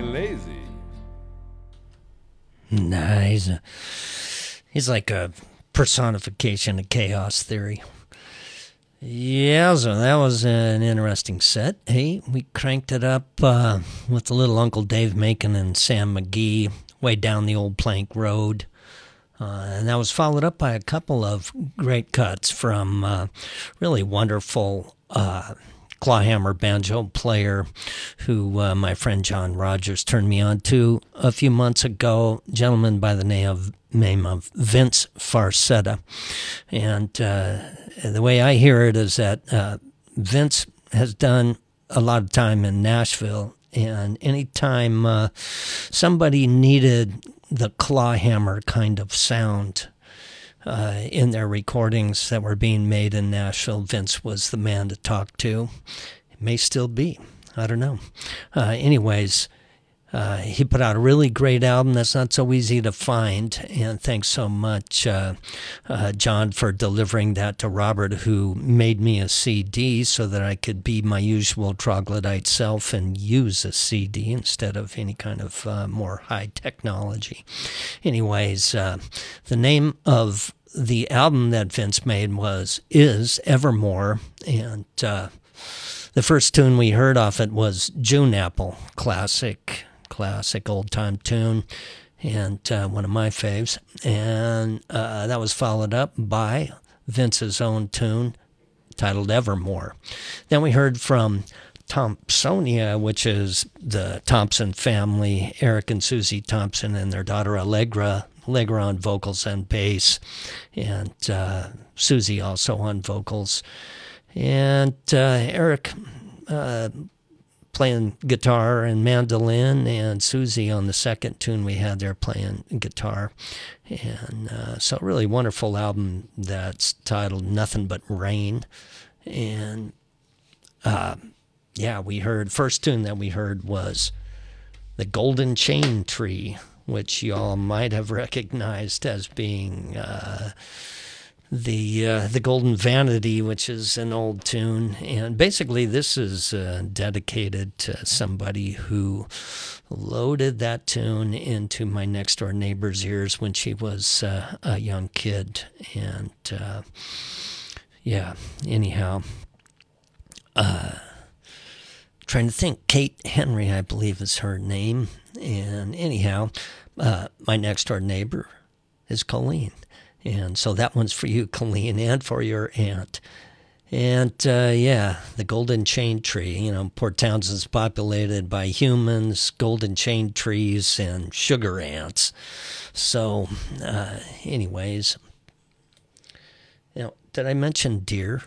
ain't lazy. Nah, he's like a personification of chaos theory. Yeah, so that was an interesting set. Hey, we cranked it up with the little Uncle Dave Macon and Sam McGee way down the old plank road. And that was followed up by a couple of great cuts from really wonderful clawhammer banjo player who my friend John Rogers turned me on to a few months ago, a gentleman by the name of Vince Farcetta. And the way I hear it is that Vince has done a lot of time in Nashville, and anytime somebody needed the clawhammer kind of sound in their recordings that were being made in Nashville, Vince was the man to talk to. It may still be. I don't know. Anyways, he put out a really great album that's not so easy to find, and thanks so much, John, for delivering that to Robert, who made me a CD so that I could be my usual troglodyte self and use a CD instead of any kind of more high technology. Anyways, the name of the album that Vince made is Evermore, and the first tune we heard off it was June Apple, classic old-time tune, and one of my faves. And that was followed up by Vince's own tune titled Evermore. Then we heard from Thompsonia, which is the Thompson family, Eric and Susie Thompson and their daughter Allegra on vocals and bass, and Susie also on vocals. And Eric playing guitar and mandolin, and Susie on the second tune we had there playing guitar. And so a really wonderful album that's titled Nothing But Rain. And first tune that we heard was The Golden Chain Tree, which y'all might have recognized as being the Golden Vanity, which is an old tune. And basically this is dedicated to somebody who loaded that tune into my next door neighbor's ears when she was a young kid. And anyhow, trying to think, Kate Henry, I believe is her name. And anyhow, my next door neighbor is Colleen. And so that one's for you, Colleen, and for your aunt. And, the Golden Chain Tree. Port Townsend's populated by humans, golden chain trees, and sugar ants. So, anyways, did I mention deer?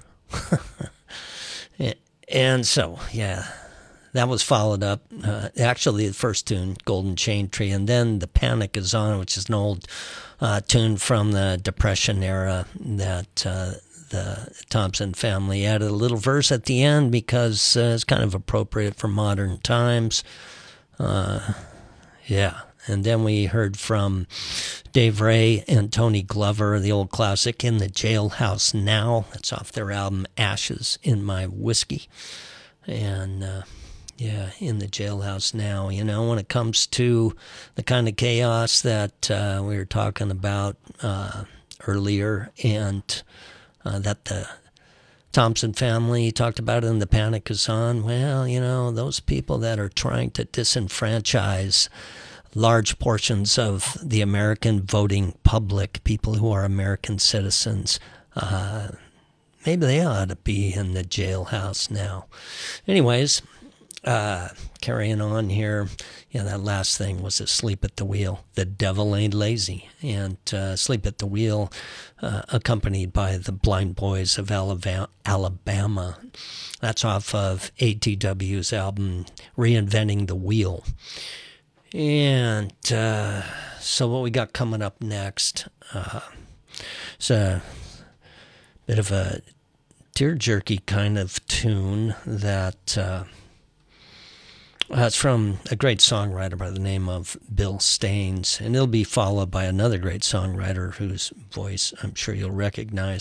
And so, that was followed up, actually the first tune, Golden Chain Tree, and then The Panic Is On, which is an old tune from the Depression era that the Thompson family added a little verse at the end because it's kind of appropriate for modern times. And then we heard from Dave Ray and Tony Glover, the old classic, In the Jailhouse Now. That's off their album Ashes in My Whiskey. And in the jailhouse now, when it comes to the kind of chaos that we were talking about earlier, and that the Thompson family talked about in The Panic Is On. Well, those people that are trying to disenfranchise large portions of the American voting public, people who are American citizens, maybe they ought to be in the jailhouse now. Anyways, carrying on here, that last thing was Asleep at the Wheel. The Devil Ain't Lazy. And Sleep at the Wheel, accompanied by the Blind Boys of Alabama. That's off of ATW's album Reinventing the Wheel. And so what we got coming up next, it's a bit of a tear-jerky kind of tune that it's from a great songwriter by the name of Bill Staines, and it'll be followed by another great songwriter whose voice I'm sure you'll recognize.